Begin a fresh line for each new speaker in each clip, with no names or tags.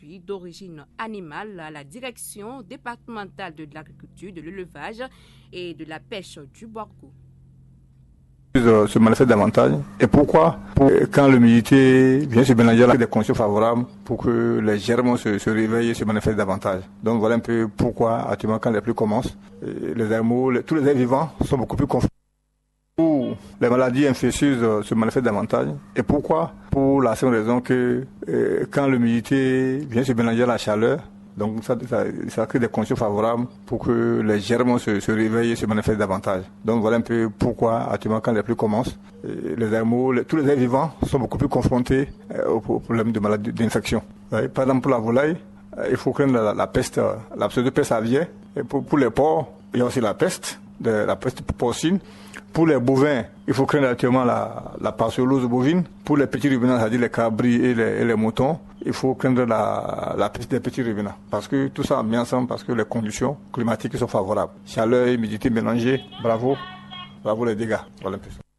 produits d'origine animale à la direction départementale de l'agriculture, de l'élevage et de la pêche du Borgo.
Se manifeste davantage. Et pourquoi? Quand l'humidité vient se mélanger avec des conditions favorables pour que les germes se réveillent et se manifestent davantage. Donc voilà un peu pourquoi actuellement quand les pluies commencent, les animaux, tous les êtres vivants sont beaucoup plus confrontés. Les maladies infectieuses se manifestent davantage. Et pourquoi? Pour la simple raison que quand l'humidité vient se mélanger à la chaleur, donc ça crée des conditions favorables pour que les germes se réveillent et se manifestent davantage. Donc voilà un peu pourquoi actuellement quand les pluies commencent, les animaux, tous les êtres vivants sont beaucoup plus confrontés aux problèmes de maladies d'infection. Par exemple pour la volaille, il faut craindre la peste, la pseudo-peste aviaire. Et pour les porcs, il y a aussi la peste porcine. Pour les bovins, il faut craindre actuellement la parcellose bovine. Pour les petits ruminants, c'est-à-dire les cabris et les moutons, il faut craindre la peste des petits ruminants. Parce que tout ça a mis ensemble, parce que les conditions climatiques sont favorables. Chaleur et humidité mélangées, bravo les dégâts. Voilà un peu ça.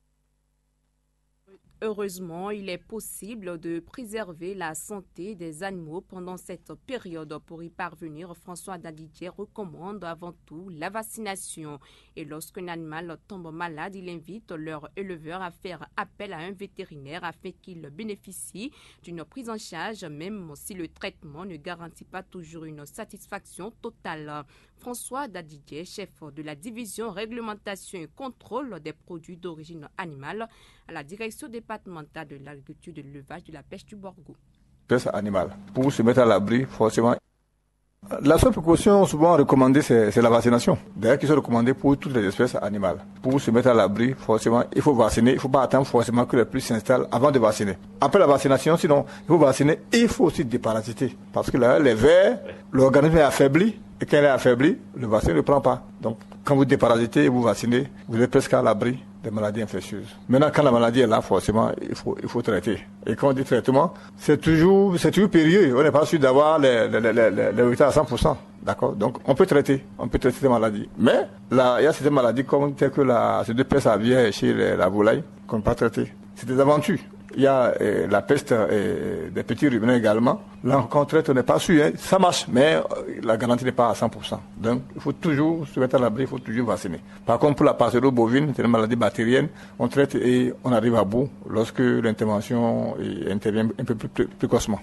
Heureusement, il est possible de préserver la santé des animaux pendant cette période. Pour y parvenir, François Dadidje recommande avant tout la vaccination. Et lorsqu'un animal tombe malade, il invite leur éleveur à faire appel à un vétérinaire afin qu'il bénéficie d'une prise en charge, même si le traitement ne garantit pas toujours une satisfaction totale. François Dadidje, chef de la division réglementation et contrôle des produits d'origine animale à la direction départementale de l'agriculture, de l'élevage, de la pêche du Borgo.
Peste animale. Pour se mettre à l'abri, forcément. La seule précaution souvent recommandée, c'est la vaccination. D'ailleurs, qui sont recommandées pour toutes les espèces animales. Pour se mettre à l'abri, forcément, il faut vacciner. Il ne faut pas attendre forcément que les pluies s'installent avant de vacciner. Après la vaccination, sinon, il faut vacciner et il faut aussi déparasiter. Parce que là, les vers, l'organisme est affaibli. Et quand il est affaibli, le vaccin ne prend pas. Donc, quand vous déparasitez et vous vaccinez, vous êtes presque à l'abri des maladies infectieuses. Maintenant, quand la maladie est là, forcément, il faut traiter. Et quand on dit traitement, c'est toujours périlleux. On n'est pas sûr d'avoir les résultats à 100%. D'accord? Donc, on peut traiter ces maladies. Mais, là, il y a certaines maladies comme telles que ces deux pestes aviaires chez la volaille qu'on ne peut pas traiter. C'est des aventures. Il y a la peste des petits ruminants également. Là, quand on traite, on n'est pas sûr. Hein. Ça marche, mais la garantie n'est pas à 100%. Donc, il faut toujours se mettre à l'abri, il faut toujours vacciner. Par contre, pour la parcellose bovine, c'est une maladie bactérienne, on traite et on arrive à bout lorsque l'intervention intervient un peu plus précocement.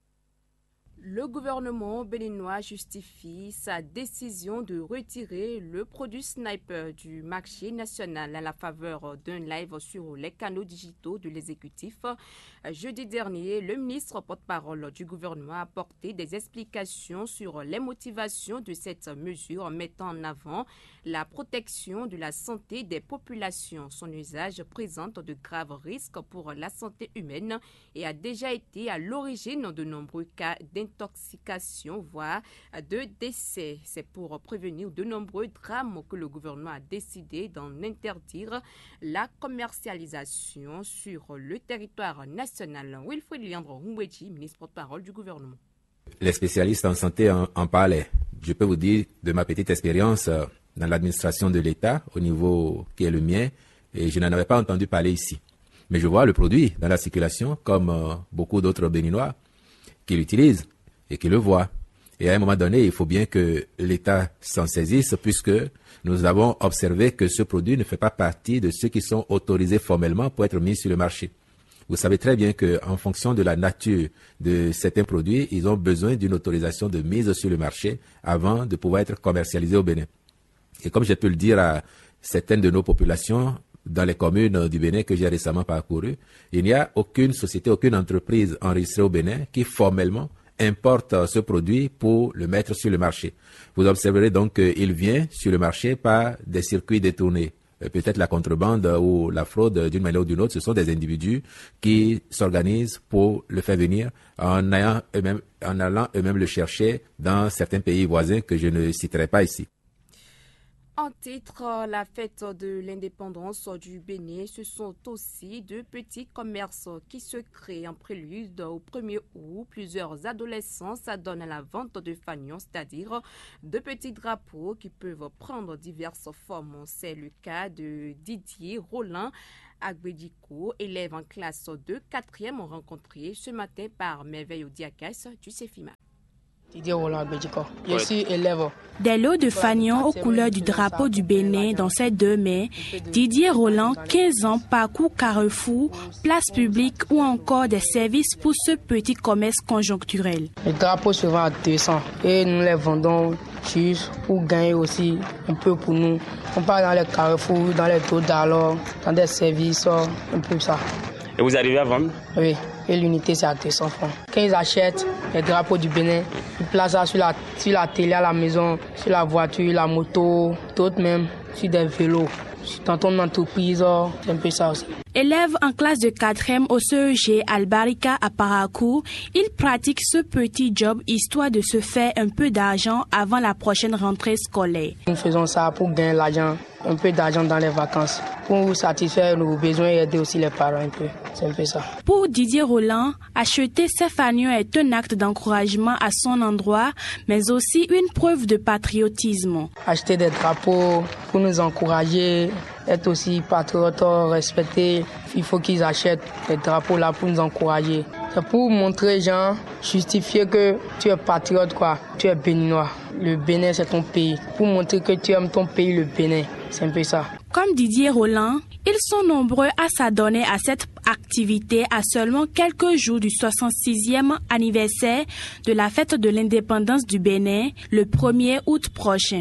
Le gouvernement béninois justifie sa décision de retirer le produit Sniper du marché national à la faveur d'un live sur les canaux digitaux de l'exécutif. Jeudi dernier, le ministre porte-parole du gouvernement a apporté des explications sur les motivations de cette mesure, mettant en avant la protection de la santé des populations. Son usage présente de graves risques pour la santé humaine et a déjà été à l'origine de nombreux cas d'intoxication, voire de décès. C'est pour prévenir de nombreux drames que le gouvernement a décidé d'en interdire la commercialisation sur le territoire national. Wilfried Leandro Humbweji, ministre porte-parole du gouvernement.
Les spécialistes en santé en parlaient. Je peux vous dire de ma petite expérience dans l'administration de l'État au niveau qui est le mien, et je n'en avais pas entendu parler ici. Mais je vois le produit dans la circulation comme beaucoup d'autres Béninois qui l'utilisent et qui le voient. Et à un moment donné, il faut bien que l'État s'en saisisse puisque nous avons observé que ce produit ne fait pas partie de ceux qui sont autorisés formellement pour être mis sur le marché. Vous savez très bien qu'en fonction de la nature de certains produits, ils ont besoin d'une autorisation de mise sur le marché avant de pouvoir être commercialisés au Bénin. Et comme j'ai pu le dire à certaines de nos populations dans les communes du Bénin que j'ai récemment parcourues, il n'y a aucune société, aucune entreprise enregistrée au Bénin qui formellement importe ce produit pour le mettre sur le marché. Vous observerez donc qu'il vient sur le marché par des circuits détournés. Peut-être la contrebande ou la fraude d'une manière ou d'une autre, ce sont des individus qui s'organisent pour le faire venir en allant eux-mêmes le chercher dans certains pays voisins que je ne citerai pas ici.
En titre, la fête de l'indépendance du Bénin, ce sont aussi de petits commerces qui se créent en prélude au 1er août. Plusieurs adolescents s'adonnent à la vente de fanions, c'est-à-dire de petits drapeaux qui peuvent prendre diverses formes. C'est le cas de Didier Rollin, Agbediko, élèves en classe de 4e, ont rencontré ce matin par Merveille Odiakas du CEFIMA.
Didier Roland Agbediko, je suis élève.
Des lots de fanions aux couleurs du drapeau du Bénin dans ses 2 mains, Didier Roland, 15 ans, parcourt Carrefour, place publique ou encore des services pour ce petit commerce conjoncturel.
Le drapeau se vend à 200 et nous les vendons juste pour gagner aussi un peu pour nous. On part dans les carrefours, dans les taux d'alors, dans des services, un peu ça.
Et vous arrivez à vendre?
Oui, et l'unité c'est à 200 francs. Quand ils achètent les drapeaux du Bénin, ils placent ça sur la télé à la maison, sur la voiture, la moto, d'autres même, sur des vélos. Dans ton entreprise, c'est un peu ça aussi.
Élève en classe de 4e au CEG Albarika à Parakou, il pratique ce petit job histoire de se faire un peu d'argent avant la prochaine rentrée scolaire.
Nous faisons ça pour gagner l'argent, un peu d'argent dans les vacances, pour satisfaire nos besoins et aider aussi les parents un peu. C'est un peu ça.
Pour Didier Roland, acheter ses fanions est un acte d'encouragement à son endroit, mais aussi une preuve de patriotisme.
Acheter des drapeaux pour nous encourager, être aussi patriote, respecter. Il faut qu'ils achètent des drapeaux là pour nous encourager. C'est pour montrer aux gens, justifier que tu es patriote, quoi. Tu es béninois. Le Bénin, c'est ton pays. Pour montrer que tu aimes ton pays, le Bénin. C'est un peu ça.
Comme Didier Roland, ils sont nombreux à s'adonner à cette activité à seulement quelques jours du 66e anniversaire de la fête de l'indépendance du Bénin, le 1er août prochain.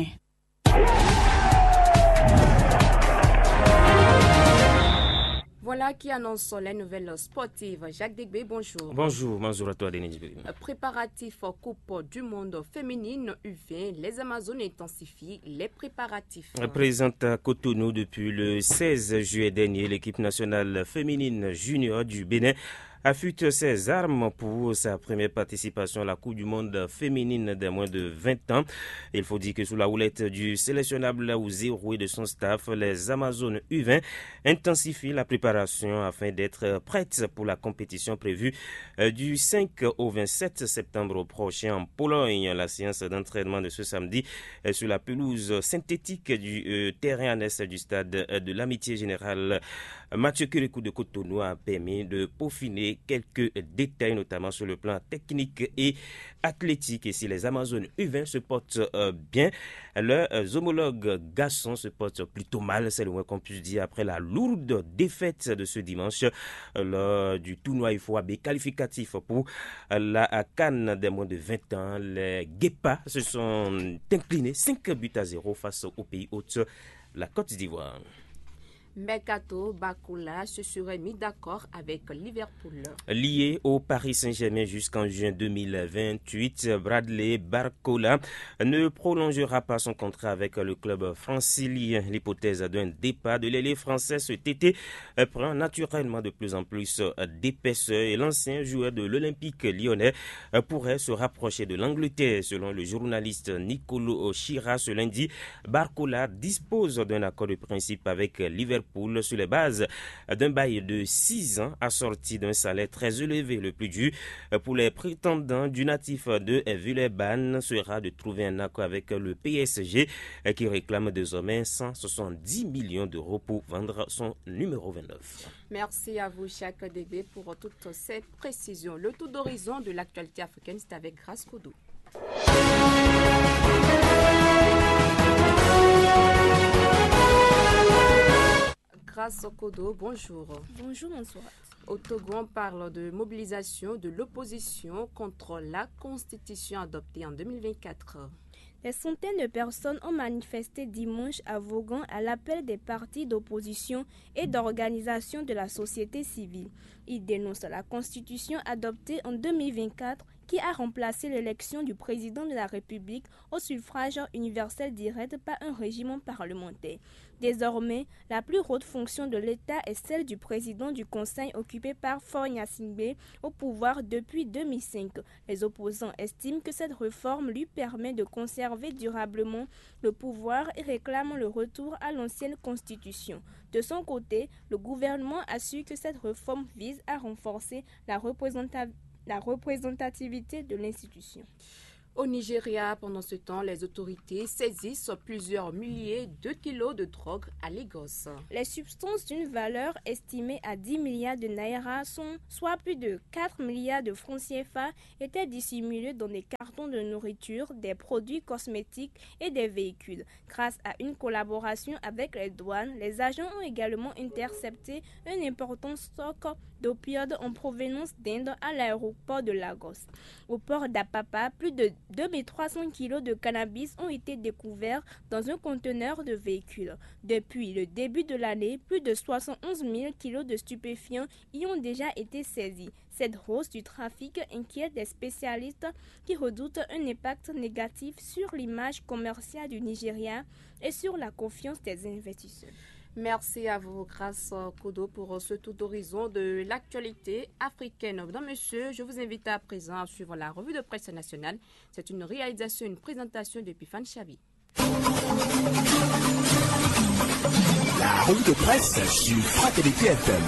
Voilà qui annonce les nouvelles sportives. Jacques Degbé, bonjour.
Bonjour à toi, Denis Djibril.
Préparatifs Coupe du Monde féminine U20, les Amazones intensifient les préparatifs.
Présente à Cotonou depuis le 16 juillet dernier, l'équipe nationale féminine junior du Bénin affûte ses armes pour sa première participation à la Coupe du Monde féminine des moins de 20 ans. Il faut dire que sous la houlette du sélectionnable Zéro et de son staff, les Amazones U20 intensifient la préparation afin d'être prêtes pour la compétition prévue du 5 au 27 septembre prochain en Pologne. La séance d'entraînement de ce samedi sur la pelouse synthétique du terrain annexe du stade de l'Amitié Générale Mathieu Kérékou de Cotonou a permis de peaufiner quelques détails, notamment sur le plan technique et athlétique. Et si les Amazones U20 se portent bien, leurs homologues garçons se portent plutôt mal, c'est le moins qu'on puisse dire, après la lourde défaite de ce dimanche lors du tournoi IFOAB qualificatif pour la CAN des moins de 20 ans. Les Guépas se sont inclinés 5-0 face au pays hôte, la Côte d'Ivoire.
Mercato Bakula se serait mis d'accord avec Liverpool.
Lié au Paris Saint-Germain jusqu'en juin 2028, Bradley Barcola ne prolongera pas son contrat avec le club francilien. L'hypothèse d'un départ de l'ailier français cet été prend naturellement de plus en plus d'épaisseur et l'ancien joueur de l'Olympique lyonnais pourrait se rapprocher de l'Angleterre. Selon le journaliste Nicolo Chira ce lundi, Barcola dispose d'un accord de principe avec Liverpool sur les bases d'un bail de 6 ans assorti d'un salaire très élevé. Le plus dur pour les prétendants du natif de Villeurbanne sera de trouver un accord avec le PSG qui réclame désormais 170 millions d'euros pour vendre son numéro 29.
Merci à vous, Jacques Degbé, pour toutes ces précisions. Le tour d'horizon de l'actualité africaine, c'est avec Grace Koudou. Grâce Kodo, bonjour.
Bonjour, bonsoir.
Au Togo, on parle de mobilisation de l'opposition contre la constitution adoptée en 2024.
Des centaines de personnes ont manifesté dimanche à Vaughan à l'appel des partis d'opposition et d'organisations de la société civile. Ils dénoncent la constitution adoptée en 2024 qui a remplacé l'élection du président de la République au suffrage universel direct par un régime parlementaire. Désormais, la plus haute fonction de l'État est celle du président du Conseil occupé par Faure Gnassingbé au pouvoir depuis 2005. Les opposants estiment que cette réforme lui permet de conserver durablement le pouvoir et réclament le retour à l'ancienne constitution. De son côté, le gouvernement assure que cette réforme vise à renforcer la représentativité de l'institution.
Au Nigeria, pendant ce temps, les autorités saisissent plusieurs milliers de kilos de drogue à Lagos.
Les substances d'une valeur estimée à 10 milliards de naira, soit plus de 4 milliards de francs CFA, étaient dissimulées dans des cartons de nourriture, des produits cosmétiques et des véhicules. Grâce à une collaboration avec les douanes, les agents ont également intercepté un important stock d'opioïdes en provenance d'Inde à l'aéroport de Lagos. Au port d'Apapa, plus de 2300 kilos de cannabis ont été découverts dans un conteneur de véhicule. Depuis le début de l'année, plus de 71 000 kilos de stupéfiants y ont déjà été saisis. Cette hausse du trafic inquiète des spécialistes qui redoutent un impact négatif sur l'image commerciale du Nigeria et sur la confiance des investisseurs.
Merci à vous, Grâce Kodo, pour ce tour d'horizon de l'actualité africaine. Mesdames, Messieurs, je vous invite à présent à suivre la revue de presse nationale. C'est une réalisation, une présentation de Pifan Chabi.
La revue de presse sur Fraternité FM.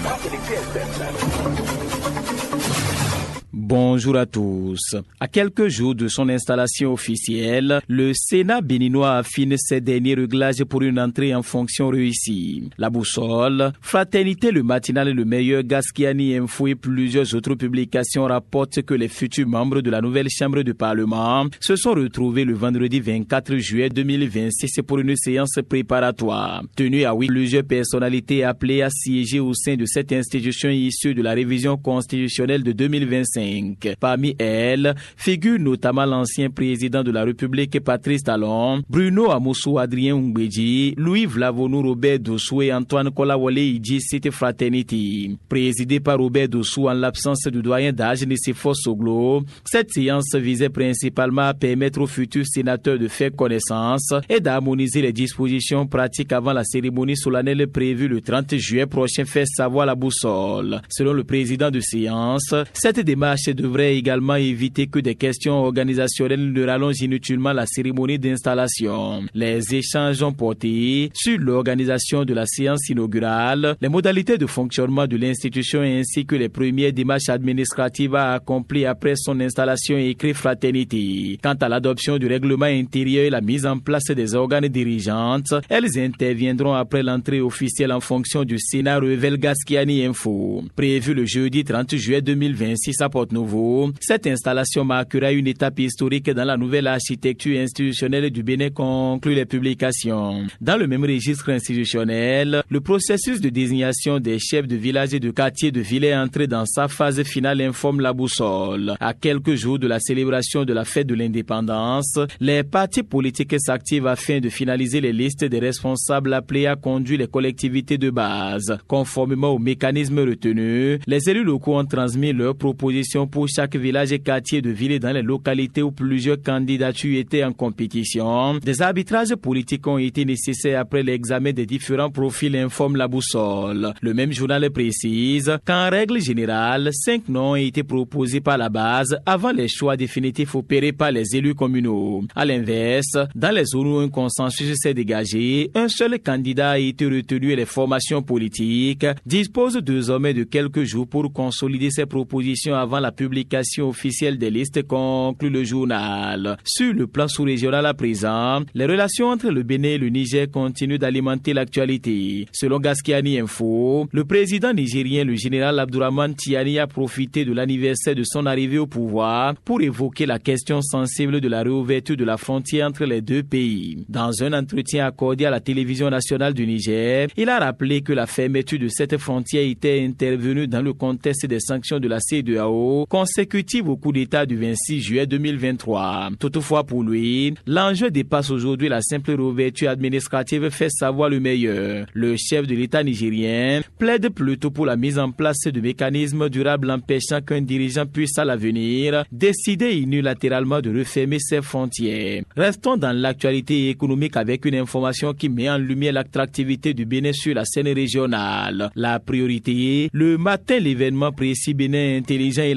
Bonjour à tous. À quelques jours de son installation officielle, le Sénat béninois affine ses derniers réglages pour une entrée en fonction réussie. La Boussole, Fraternité, le matinal et le meilleur, Gaskiani Info et plusieurs autres publications rapportent que les futurs membres de la nouvelle chambre de parlement se sont retrouvés le vendredi 24 juillet 2026 pour une séance préparatoire. Tenue à Ouistreham, plusieurs personnalités appelées à siéger au sein de cette institution issue de la révision constitutionnelle de 2025. Parmi elles, figurent notamment l'ancien président de la République Patrice Talon, Bruno Amousou Adrien Ungbeji, Louis Vlavonou Robert Dossou et Antoine Kolawole Idji Cité Fraternity. Présidé par Robert Dossou en l'absence du doyen d'âge Nicéphore Soglo, cette séance visait principalement à permettre aux futurs sénateurs de faire connaissance et d'harmoniser les dispositions pratiques avant la cérémonie solennelle prévue le 30 juillet prochain, fait savoir la Boussole. Selon le président de séance, cette démarche devrait également éviter que des questions organisationnelles ne rallongent inutilement la cérémonie d'installation. Les échanges ont porté sur l'organisation de la séance inaugurale, les modalités de fonctionnement de l'institution ainsi que les premières démarches administratives à accomplir après son installation, écrit Fraternité. Quant à l'adoption du règlement intérieur et la mise en place des organes dirigeantes, elles interviendront après l'entrée officielle en fonction du Sénat, révèle Gaskiani Info. Prévu le jeudi 30 juillet 2026 à Porte-Nouveau, cette installation marquera une étape historique dans la nouvelle architecture institutionnelle du Bénin, conclut les publications. Dans le même registre institutionnel, le processus de désignation des chefs de village et de quartier de ville est entré dans sa phase finale, informe la Boussole. À quelques jours de la célébration de la fête de l'indépendance, les partis politiques s'activent afin de finaliser les listes des responsables appelés à conduire les collectivités de base. Conformément au mécanisme retenu, les élus locaux ont transmis leurs propositions pour chaque village et quartier de ville dans les localités où plusieurs candidatures étaient en compétition. Des arbitrages politiques ont été nécessaires après l'examen des différents profils, informe la Boussole. Le même journal précise qu'en règle générale, 5 noms ont été proposés par la base avant les choix définitifs opérés par les élus communaux. À l'inverse, dans les zones où un consensus s'est dégagé, un seul candidat a été retenu et les formations politiques disposent désormais de quelques jours pour consolider ces propositions avant la publication officielle des listes, conclut le journal. Sur le plan sous-régional à présent, les relations entre le Bénin et le Niger continuent d'alimenter l'actualité. Selon Gaskiani Info, le président nigérien, le général Abdourahmane Tiani, a profité de l'anniversaire de son arrivée au pouvoir pour évoquer la question sensible de la réouverture de la frontière entre les deux pays. Dans un entretien accordé à la télévision nationale du Niger, il a rappelé que la fermeture de cette frontière était intervenue dans le contexte des sanctions de la CEDEAO consécutives au coup d'État du 26 juillet 2023. Toutefois, pour lui, l'enjeu dépasse aujourd'hui la simple réouverture administrative, fait savoir le meilleur. Le chef de l'État nigérien plaide plutôt pour la mise en place de mécanismes durables empêchant qu'un dirigeant puisse à l'avenir décider unilatéralement de refermer ses frontières. Restons dans l'actualité économique avec une information qui met en lumière l'attractivité du Bénin sur la scène régionale. La priorité, le matin, l'événement précis Bénin intelligent et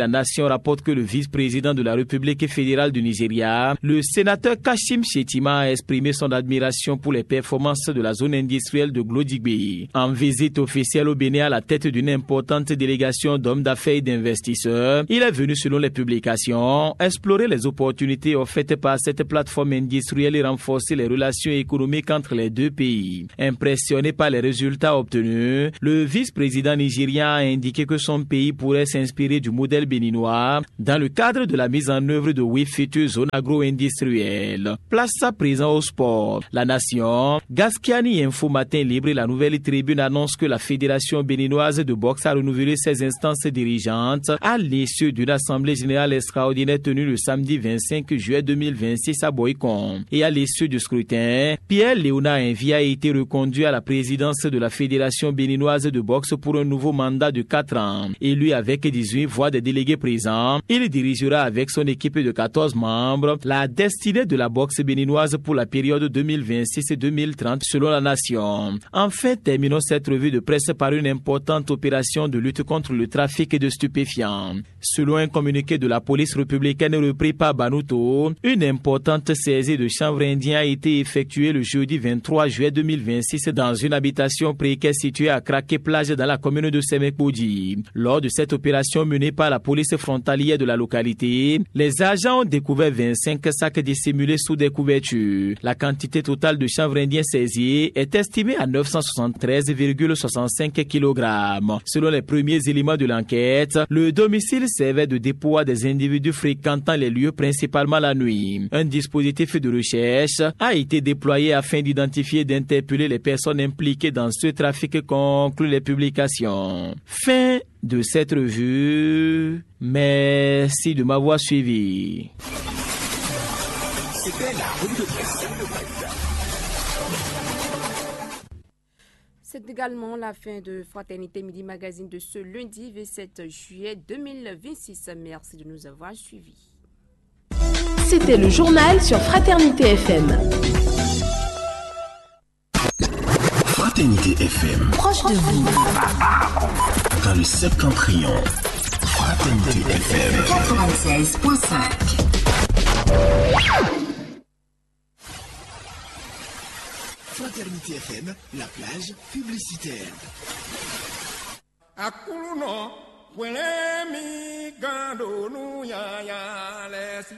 La Nation rapporte que le vice-président de la République fédérale du Nigeria, le sénateur Kashim Shettima, a exprimé son admiration pour les performances de la zone industrielle de Glodigbe. En visite officielle au Bénin à la tête d'une importante délégation d'hommes d'affaires et d'investisseurs, il est venu, selon les publications, explorer les opportunités offertes par cette plateforme industrielle et renforcer les relations économiques entre les deux pays. Impressionné par les résultats obtenus, le vice-président nigérien a indiqué que son pays pourrait s'inspirer du modèle béninois dans le cadre de la mise en œuvre de 8 futures zones agro-industrielles. Place à présent au sport. La Nation, Gaskiani Info Matin Libre et la Nouvelle Tribune annonce que la Fédération béninoise de boxe a renouvelé ses instances dirigeantes à l'issue d'une assemblée générale extraordinaire tenue le samedi 25 juillet 2026 à Boycon. Et à l'issue du scrutin, Pierre-Léonard Envie a été reconduit à la présidence de la Fédération béninoise de boxe pour un nouveau mandat de 4 ans. Élu avec 18 voix des délégués présents, il dirigera avec son équipe de 14 membres la destinée de la boxe béninoise pour la période 2026-2030 selon la Nation. Enfin, terminons cette revue de presse par une importante opération de lutte contre le trafic de stupéfiants. Selon un communiqué de la police républicaine repris par Banuto, une importante saisie de chanvre indien a été effectuée le jeudi 23 juillet 2026 dans une habitation précaire située à Kraké-Plage dans la commune de Semekboudi. Lors de cette opération menée par la police frontalière de la localité, les agents ont découvert 25 sacs dissimulés sous des couvertures. La quantité totale de chanvre indien saisie est estimée à 973,65 kg. Selon les premiers éléments de l'enquête, le domicile servait de dépôt à des individus fréquentant les lieux principalement la nuit. Un dispositif de recherche a été déployé afin d'identifier et d'interpeller les personnes impliquées dans ce trafic, conclut les publications. Fin de cette revue. Merci de m'avoir suivi.
C'était la revue de presse.
C'est également la fin de Fraternité Midi Magazine de ce lundi 27 juillet 2026. Merci de nous avoir suivis.
C'était le journal sur Fraternité FM.
Fraternité FM.
Proche de vous.
Dans le septentrion. Fraternité FM.
96.5.
Fraternité FM, la plage publicitaire.
Akuluno, mi gando nu ya lesi.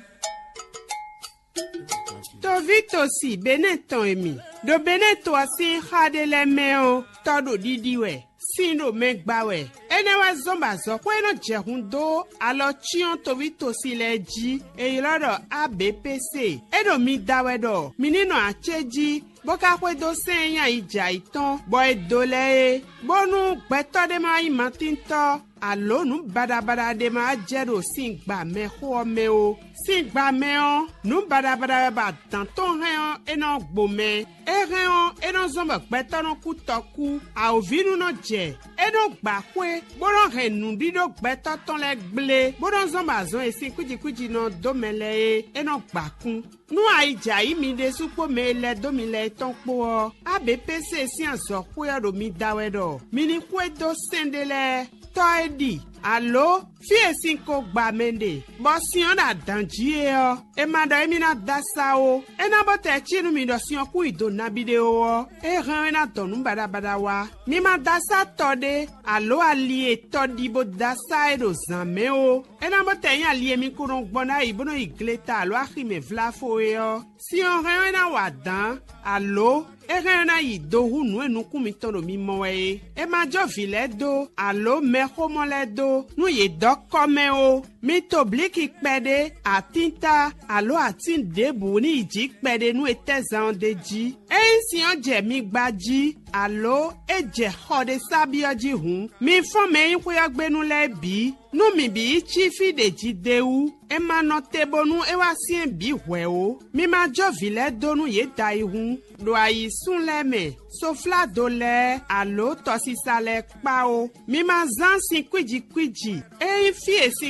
Tovito si beneton emi. Do beneto si khade le meo todo didiwe. Sino megbawe. Enewa zomba zo kweno jehundo alo chion tovito si leji e ilodo ABPC. Edo mi dawedo. Minino acheji boka kwe do senya ija iton boy dole bonu gbeto de ma imatinto alo nu badabada de ma jero singba me ho me o singba me o nu badabada ba tanton reon eno gbome reon eno zomba gbeto no kutoku a ovinu no je eno gba kwe boron renu dido gbeto ton le gble boron zomba zon esi kuji no domele eno gba kun nu aija imi de supo me le domile ton po ABPC si anso kwe do mi dawedo mini kwe do sendele toedi allo fie sinko gba mende bo si on da danjie o e mando emi na dasa o e na bote chinu mi do si on ku ido na video o e ran na tonu bada wa mi ma dasa tode allo ali todi bo dasa e do zame o e na bote yan ali mi ku ron gbona ibono igleta allo ahime vlafo e o si on ran na wa dan allo Erena yi do hunu enu kumi tono mi moe. E ma jo vile do, alo me homole do, nu ye do kome o. Mi to bliki kpede, atinta, alo atin debu ni iji kpede nu etezan deji. E si yon je mi gbaji, alo e je hode sabi oji hun. Mi fon me yin kwe yogbe nu le bi. Nu mi bi chifi deji de ou. E ma no tebo nu e wa sien bi hwe o. Mi ma jo vile do nu ye dai hun. Do ayi sun le me. Sofla do le, alo tosi sale kpa o. Mi ma zan sin kwiji. E yin fi e sin ko gba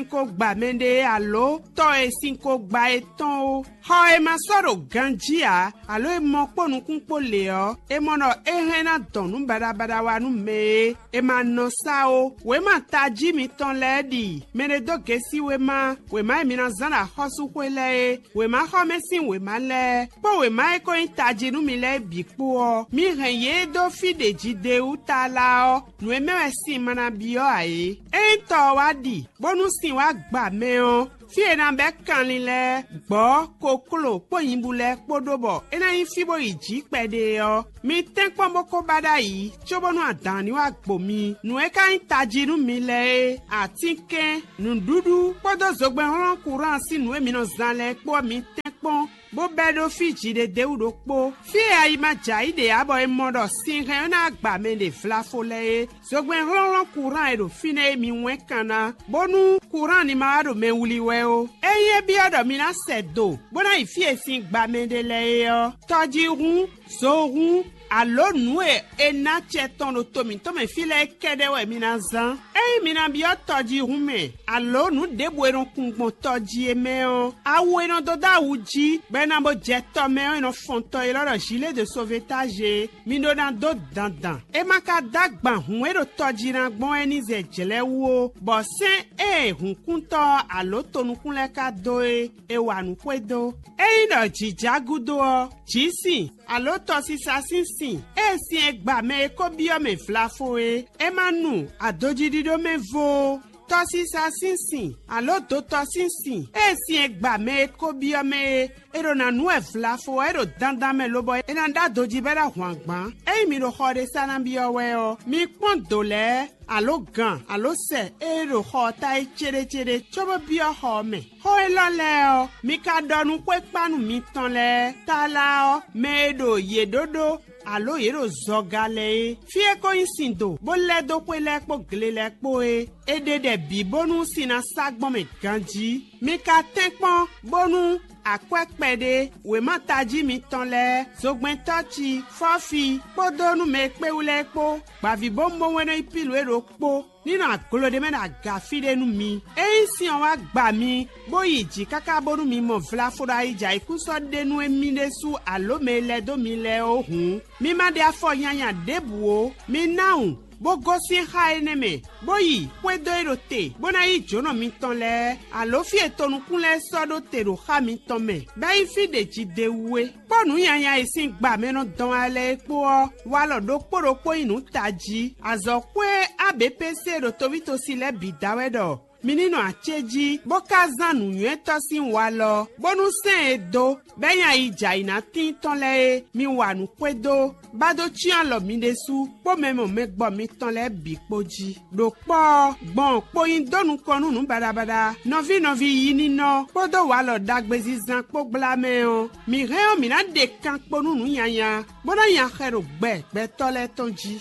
gbamende alo to esinko gba eton o ho e ma soro ganjia alo e mo ponu kunpo le o e mono ehena donu badabada wa nu me e ma no sa o we ma taji mi ton ledi mere do gesi we ma e na zana hosu kwele we ma ho mesin we ma le po we ma e ko taji nu mi le bipo o mi renye do fi de jide utala o nu e me si mana bio ai ento wadi bonu sin wa gba me o fi na be kanlile gbo kokolo poyinbule podobo ena yin fibo iji pede o mi tenpo moko bada yi chobonu adan ni wa gbo mi nu e kan tajiru mi le atinke nu dudu podo zogbe ran kuran si nu e mi no zanle po mi tenpo bo bedo fiji de deudo po fi ayi ma jai de abo e modo sin he na gba me de flafole zogbe ran kuran e do fine mi wen kana bonu kuran ni ma do me wuli we o eye bi odo mi na sedo bona ifi esin gba me de le yo toji run so run alo nue ena cheton lo tomi tome file kede we mina zan mina bi toji rume alo nu deboeron kungbon toji eme o awu eno do da uji bena bo jeto me eno fonto e loro gilet de sauvetage mi do na do dandan e maka dagban hun ero toji na gbon eni ze jele wo bo se hun kunto alo tonu kunle ka do e wanu kwedo ino jijagudo o jisi alo tosi sasinsin si egba me ko bio me flafo e manu adoji dido me vo tosi sasinsin alo do tosinsin si egba me ko bio me ero na nu e flafo ero dandan me lobo ena da doji bera hwangban mi ro hore sana bio we o mi pon dole alo gan alo se ero ho ta chere chobo bio ho me ho elole o mi ka donu kwe panu mi ton le tala o medo yedodo alo yero zogale fie ko insindo bo le do pe le po gle le po ede de bi bonu sina sagbon me ganji mi ka tenpon bonu akwekpede we ma taji mi ton le zogben tochi fofi podonu me pe ule po gbavi bombo wena ipilu ero po nínú agolode me na gafide nu mi si on wa gba mi boyi ji kaka bonu mi mo vlafora ija ikuso denu emi nesu alo me le do mi le ohun mi ma de afo yanya debuo mi naun bogo si ha eneme boyi kwedo erote bona yi jono mi ton le alo fi etonu kunle sodo tero ha mi ton me bayi fi de ji dewe ponu yanya isin gba me no don ale epo wa lo do poropo inu taji azokwe ABPC ro tovito sile bidawedo minino acheji boka zanu yue tosi walo bonu sen edo benya ija ina tin ton le mi wanu kwedo bado chian lo mi desu po memo megbo mi ton le bipoji do po gbon po yin donu konu nu badabada novi yini no podo walo dagbezi zan po blame o mi re o mi na de kan ponu nu yanya bona yan khero gbe tole tonji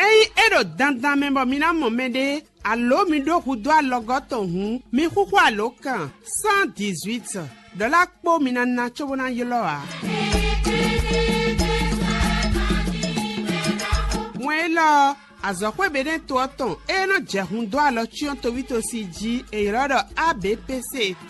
ero dandan membo mina momede alo mi do hudo alogoto hun mi huhu alokan 118 dola po mina na chobona yeloa mwelo azokwe beden to ton no jehun do alo chion to vito si ji e rodo ABPC